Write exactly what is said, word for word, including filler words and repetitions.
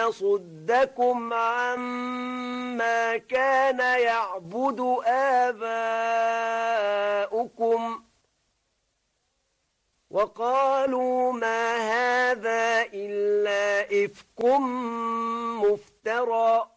يصدكم عما كان يعبد آباؤكم وقالوا ما هذا إلا إفك مفترى